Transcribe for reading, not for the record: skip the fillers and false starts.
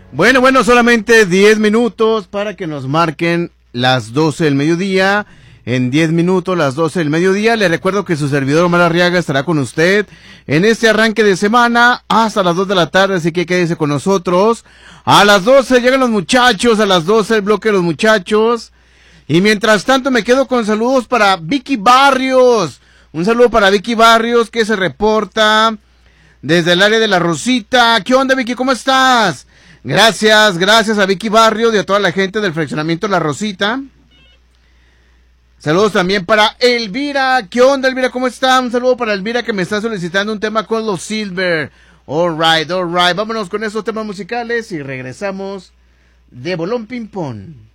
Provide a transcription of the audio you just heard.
Bueno, solamente 10 minutos para que nos marquen las 12 del mediodía. En 10 minutos, las 12 del mediodía. Le recuerdo que su servidor Omar Arriaga estará con usted en este arranque de semana hasta las 2 de la tarde, así que quédese con nosotros. A las 12 llegan los muchachos, a las 12 el bloque de los muchachos. Y mientras tanto me quedo con saludos para Vicky Barrios. Un saludo para Vicky Barrios que se reporta desde el área de La Rosita. ¿Qué onda, Vicky? ¿Cómo estás? Gracias a Vicky Barrios y a toda la gente del fraccionamiento La Rosita. Saludos también para Elvira. ¿Qué onda, Elvira? ¿Cómo está? Un saludo para Elvira que me está solicitando un tema con los Silver. All right. Vámonos con esos temas musicales y regresamos de Bolón Ping Pong.